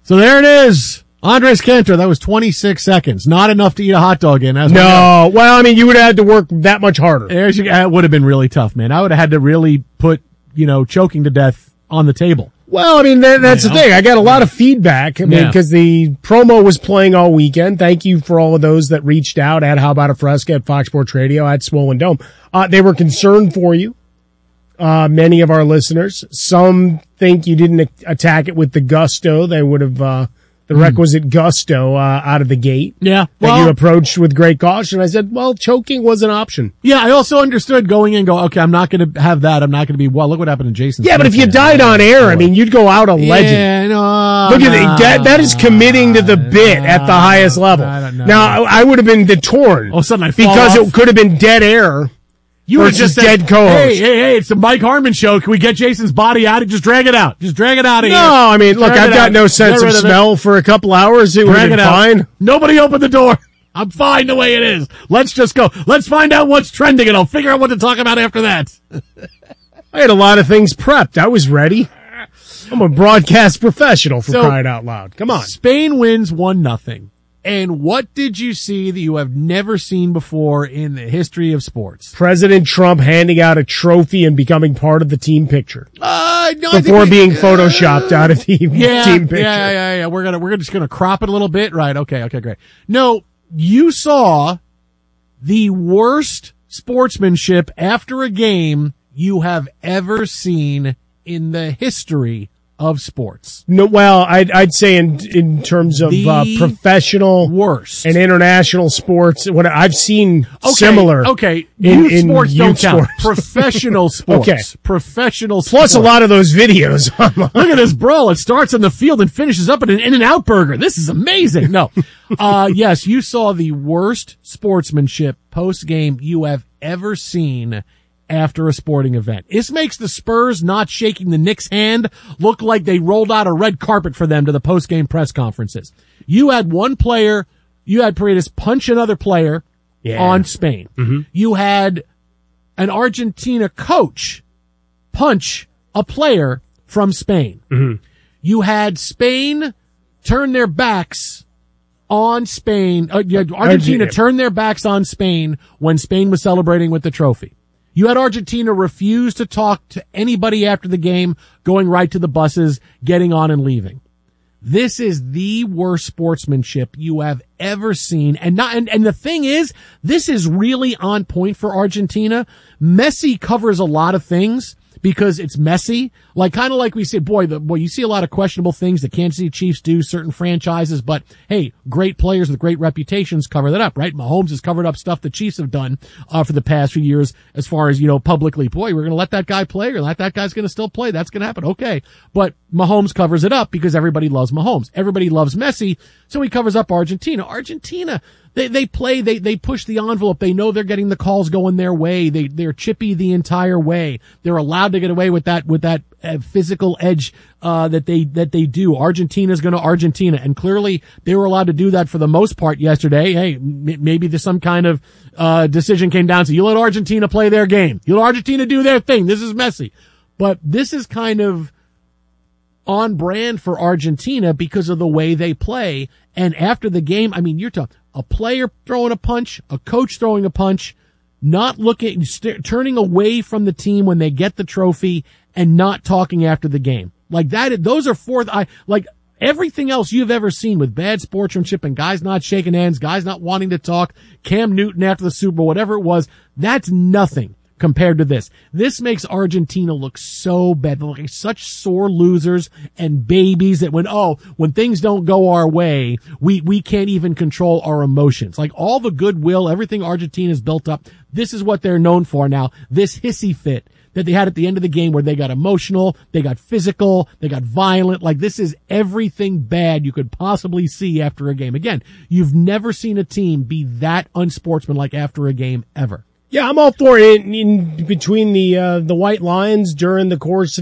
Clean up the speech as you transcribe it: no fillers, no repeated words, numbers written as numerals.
So there it is. Andres Cantor, that was 26 seconds. Not enough to eat a hot dog in. As no. Well, I mean, you would have had to work that much harder. It would have been really tough, man. I would have had to really put, choking to death on the table. Well, I mean, that's the thing. I got a lot of feedback. I mean, because the promo was playing all weekend. Thank you for all of those that reached out at How About a Fresca, at Fox Sports Radio, at Swollen Dome. They were concerned for you. Many of our listeners. Some think you didn't attack it with the gusto. They would have, the requisite gusto, out of the gate. Yeah. That you approached with great caution. I said, well, choking was an option. Yeah, I also understood going in, okay, I'm not going to have that. I'm not going to be, look what happened to Jason. Yeah, Smith, but if you died on air, I mean, you'd go out a legend. Yeah, no. Look at that. That is committing to the bit at the highest level. Now, I would have been torn. All of a sudden I fall because off. It could have been dead air. You were just dead co-host. Hey, it's the Mike Harmon show. Can we get Jason's body out? Just drag it out. Just drag it out of here. No, I mean, look, I've got no sense of smell for a couple hours. It would have been fine. Nobody opened the door. I'm fine the way it is. Let's just go. Let's find out what's trending, and I'll figure out what to talk about after that. I had a lot of things prepped. I was ready. I'm a broadcast professional, for crying out loud. Come on. Spain wins 1-0. And what did you see that you have never seen before in the history of sports? President Trump handing out a trophy and becoming part of the team picture. No, before being photoshopped out of the team picture. Yeah. We're just gonna crop it a little bit, right? Okay, great. No, you saw the worst sportsmanship after a game you have ever seen in the history of sports. No, well, I'd say in terms of professional worst and international sports, what I've seen similar. Okay, in sports don't count. Sports. Professional sports. Okay, professional sports. Plus a lot of those videos online. Look at this brawl. It starts on the field and finishes up at an In-N-Out burger. This is amazing. No, yes, you saw the worst sportsmanship post game you have ever seen after a sporting event. This makes the Spurs not shaking the Knicks' hand look like they rolled out a red carpet for them to the post-game press conferences. You had one player, you had Paredes punch another player on Spain. Mm-hmm. You had an Argentina coach punch a player from Spain. Mm-hmm. You had Spain turn their backs on Spain. Argentina turned their backs on Spain when Spain was celebrating with the trophy. You had Argentina refuse to talk to anybody after the game, going right to the buses, getting on and leaving. This is the worst sportsmanship you have ever seen. And the thing is, this is really on point for Argentina. Messi covers a lot of things because it's messy. Kind of like we said, you see a lot of questionable things the Kansas City Chiefs do, certain franchises, but hey, great players with great reputations cover that up, right? Mahomes has covered up stuff the Chiefs have done, for the past few years as far as, publicly, we're going to let that guy play or that guy's going to still play. That's going to happen. Okay. But Mahomes covers it up because everybody loves Mahomes. Everybody loves Messi. So he covers up Argentina. They play, they push the envelope. They know they're getting the calls going their way. They're chippy the entire way. They're allowed to get away with that physical edge, that they do. Argentina's gonna Argentina. And clearly they were allowed to do that for the most part yesterday. Hey, maybe there's some kind of, decision came down to you let Argentina play their game. You let Argentina do their thing. This is messy. But this is kind of on brand for Argentina because of the way they play. And after the game, I mean, you're talking a player throwing a punch, a coach throwing a punch, not looking, turning away from the team when they get the trophy and not talking after the game. Like that, those are everything else you've ever seen with bad sportsmanship and guys not shaking hands, guys not wanting to talk, Cam Newton after the Super Bowl, whatever it was, that's nothing compared to this. This makes Argentina look so bad. They're like such sore losers and babies that when things don't go our way, we can't even control our emotions. Like all the goodwill, everything Argentina's built up, this is what they're known for now. This hissy fit that they had at the end of the game where they got emotional, they got physical, they got violent. Like this is everything bad you could possibly see after a game. Again, you've never seen a team be that unsportsmanlike after a game ever. Yeah, I'm all for it in between the White Lions during the course